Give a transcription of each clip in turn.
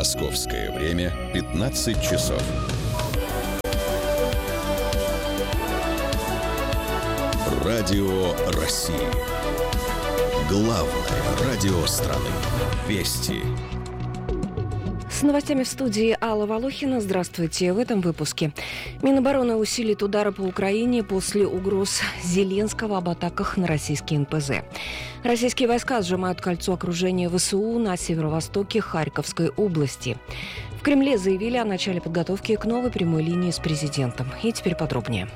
Московское время 15 часов. Радио России. Главное радио страны. Вести. С новостями в студии Алла Волохина. Здравствуйте. В этом выпуске. Минобороны усилит удары по Украине после угроз Зеленского об атаках на российские НПЗ. Российские войска сжимают кольцо окружения ВСУ на северо-востоке Харьковской области. В Кремле заявили о начале подготовки к новой прямой линии с президентом. И теперь подробнее.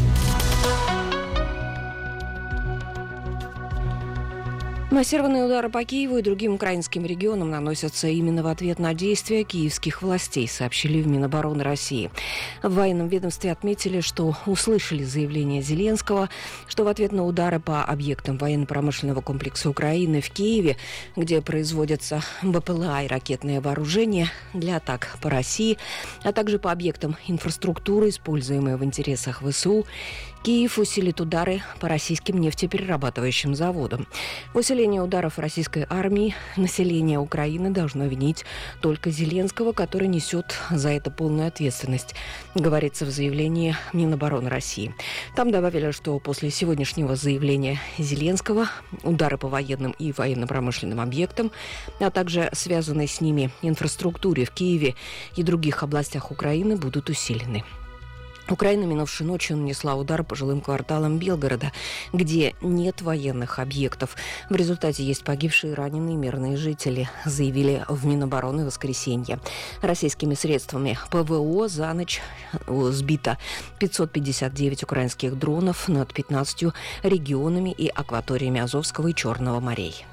Массированные удары по Киеву и другим украинским регионам наносятся именно в ответ на действия киевских властей, сообщили в Минобороны России. В военном ведомстве отметили, что услышали заявление Зеленского, что в ответ на удары по объектам военно-промышленного комплекса Украины в Киеве, где производятся БПЛА и ракетное вооружение для атак по России, а также по объектам инфраструктуры, используемые в интересах ВСУ, Киев усилит удары по российским нефтеперерабатывающим заводам. В усилении ударов российской армии население Украины должно винить только Зеленского, который несет за это полную ответственность, говорится в заявлении Минобороны России. Там добавили, что после сегодняшнего заявления Зеленского удары по военным и военно-промышленным объектам, а также связанной с ними инфраструктуре в Киеве и других областях Украины будут усилены. Украина минувшей ночью нанесла удар по жилым кварталам Белгорода, где нет военных объектов. В результате есть погибшие, раненые мирные жители, заявили в Минобороны в воскресенье. Российскими средствами ПВО за ночь сбито 559 украинских дронов над 15 регионами и акваториями Азовского и Черного морей.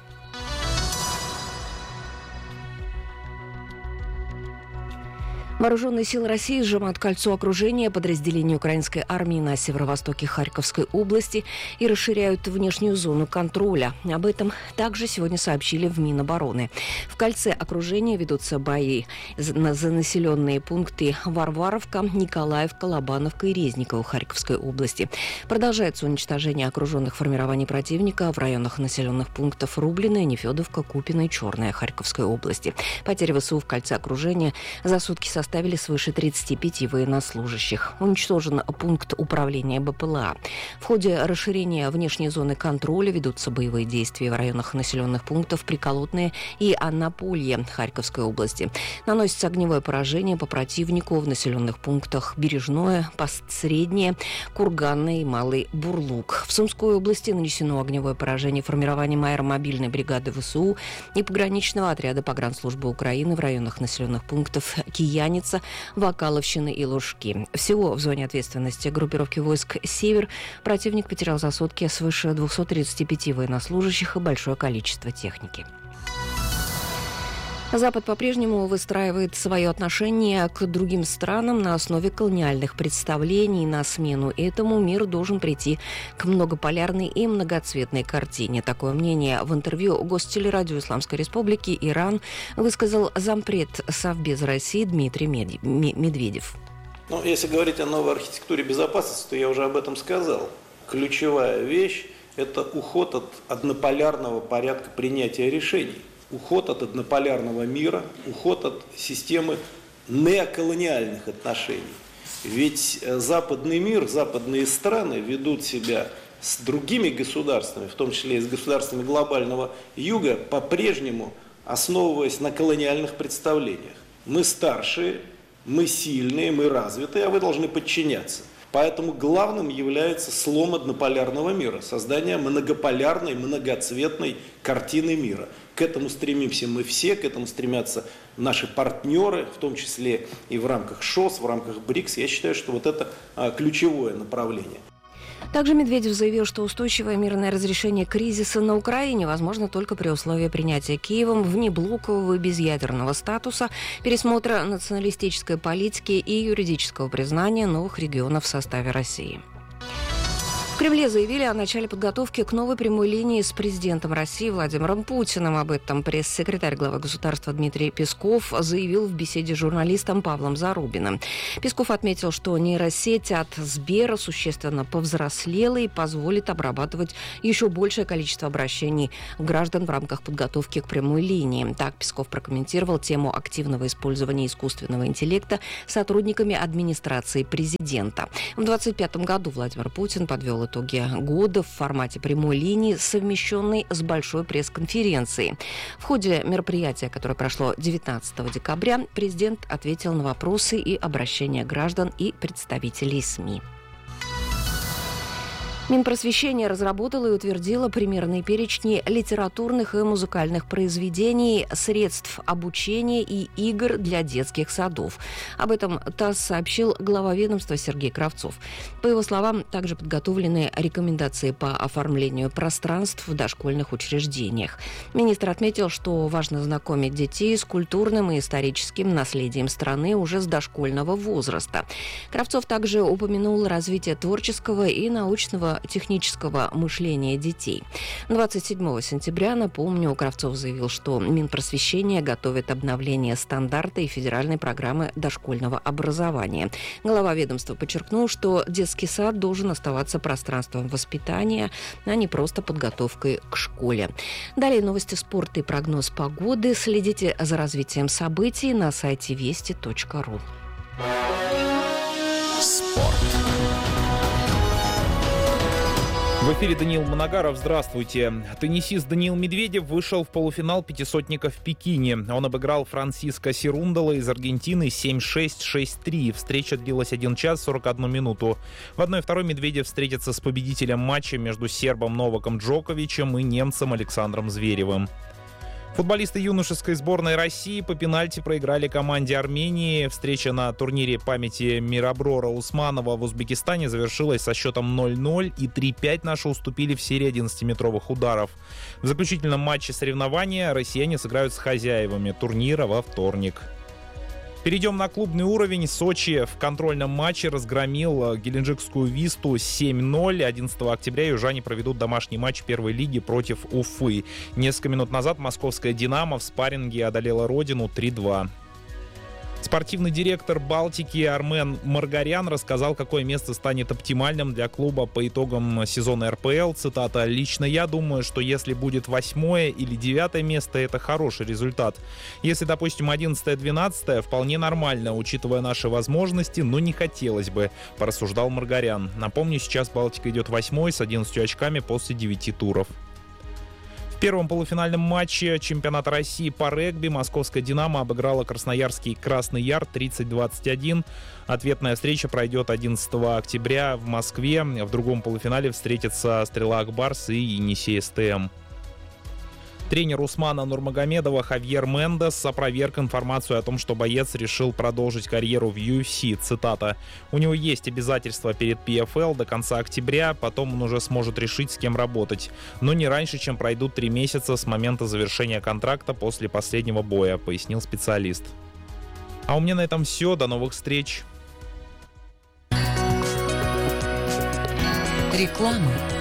Вооруженные силы России сжимают кольцо окружения подразделений украинской армии на северо-востоке Харьковской области и расширяют внешнюю зону контроля. Об этом также сегодня сообщили в Минобороны. В кольце окружения ведутся бои за населенные пункты Варваровка, Николаевка, Лобановка и Резниково Харьковской области. Продолжается уничтожение окруженных формирований противника в районах населенных пунктов Рублино, Нефедовка, Купино и Черная Харьковской области. Потери ВСУ в кольце окружения за сутки составили свыше 35 военнослужащих. Уничтожен пункт управления БПЛА. В ходе расширения внешней зоны контроля ведутся боевые действия в районах населенных пунктов Приколотное и Анаполье Харьковской области. Наносится огневое поражение по противнику в населенных пунктах Бережное, Постсреднее, Курганное и Малый Бурлук. В Сумской области нанесено огневое поражение формированием аэромобильной бригады ВСУ и пограничного отряда погранслужбы Украины в районах населенных пунктов Кияница, Вакаловщины и Лужки. Всего в зоне ответственности группировки войск «Север» противник потерял за сутки свыше 235 военнослужащих и большое количество техники. Запад по-прежнему выстраивает свое отношение к другим странам на основе колониальных представлений. На смену этому мир должен прийти к многополярной и многоцветной картине. Такое мнение в интервью Гостелерадио Исламской Республики Иран высказал зампред Совбеза России Дмитрий Медведев. Если говорить о новой архитектуре безопасности, то я уже об этом сказал. Ключевая вещь – это уход от однополярного порядка принятия решений. Уход от однополярного мира, уход от системы неоколониальных отношений. Ведь западный мир, западные страны ведут себя с другими государствами, в том числе и с государствами глобального юга, по-прежнему основываясь на колониальных представлениях. Мы старшие, мы сильные, мы развитые, а вы должны подчиняться. Поэтому главным является слом однополярного мира, создание многополярной, многоцветной картины мира. К этому стремимся мы все, к этому стремятся наши партнеры, в том числе и в рамках ШОС, в рамках БРИКС. Я считаю, что вот это ключевое направление. Также Медведев заявил, что устойчивое мирное разрешение кризиса на Украине возможно только при условии принятия Киевом внеблокового и безъядерного статуса, пересмотра националистической политики и юридического признания новых регионов в составе России. В Кремле заявили о начале подготовки к новой прямой линии с президентом России Владимиром Путиным. Об этом пресс-секретарь главы государства Дмитрий Песков заявил в беседе с журналистом Павлом Зарубиным. Песков отметил, что нейросеть от Сбера существенно повзрослела и позволит обрабатывать еще большее количество обращений граждан в рамках подготовки к прямой линии. Так Песков прокомментировал тему активного использования искусственного интеллекта сотрудниками администрации президента. В 2025 году Владимир Путин подвел итоги года в формате прямой линии, совмещенной с большой пресс-конференцией. В ходе мероприятия, которое прошло 19 декабря, президент ответил на вопросы и обращения граждан и представителей СМИ. Минпросвещение разработало и утвердило примерные перечни литературных и музыкальных произведений, средств обучения и игр для детских садов. Об этом ТАСС сообщил глава ведомства Сергей Кравцов. По его словам, также подготовлены рекомендации по оформлению пространств в дошкольных учреждениях. Министр отметил, что важно знакомить детей с культурным и историческим наследием страны уже с дошкольного возраста. Кравцов также упомянул развитие творческого и научного технического мышления детей. 27 сентября, напомню, Кравцов заявил, что Минпросвещение готовит обновление стандарта и федеральной программы дошкольного образования. Глава ведомства подчеркнул, что детский сад должен оставаться пространством воспитания, а не просто подготовкой к школе. Далее новости спорта и прогноз погоды. Следите за развитием событий на сайте вести.ру. Спорт. В эфире Даниил Моногаров. Здравствуйте. Теннисист Даниил Медведев вышел в полуфинал пятисотника в Пекине. Он обыграл Франсиско Серундола из Аргентины 7-6, 6-3. Встреча длилась 1 час 41 минуту. В 1-2 Медведев встретится с победителем матча между сербом Новаком Джоковичем и немцем Александром Зверевым. Футболисты юношеской сборной России по пенальти проиграли команде Армении. Встреча на турнире памяти Мираброра Усманова в Узбекистане завершилась со счетом 0-0, и 3-5 наши уступили в серии 11-метровых ударов. В заключительном матче соревнования россияне сыграют с хозяевами турнира во вторник. Перейдем на клубный уровень. Сочи в контрольном матче разгромил геленджикскую Висту 7-0. 11 октября южане проведут домашний матч первой лиги против Уфы. Несколько минут назад московская «Динамо» в спарринге одолела родину 3-2. Спортивный директор «Балтики» Армен Маргарян рассказал, какое место станет оптимальным для клуба по итогам сезона РПЛ. Цитата: «Лично я думаю, что если будет 8 или 9 место, это хороший результат. Если, допустим, 11-12, вполне нормально, учитывая наши возможности, но не хотелось бы», — порассуждал Маргарян. Напомню, сейчас «Балтика» идет 8 с 11 очками после 9 туров. В первом полуфинальном матче чемпионата России по регби московская «Динамо» обыграла красноярский «Красный Яр» 30-21. Ответная встреча пройдет 11 октября в Москве. В другом полуфинале встретятся «Стрела Акбарс» и «Енисей СТМ». Тренер Усмана Нурмагомедова Хавьер Мендес опроверг информацию о том, что боец решил продолжить карьеру в UFC. Цитата: «У него есть обязательства перед PFL до конца октября, потом он уже сможет решить, с кем работать. Но не раньше, чем пройдут 3 месяца с момента завершения контракта после последнего боя», — пояснил специалист. А у меня на этом все. До новых встреч. Реклама.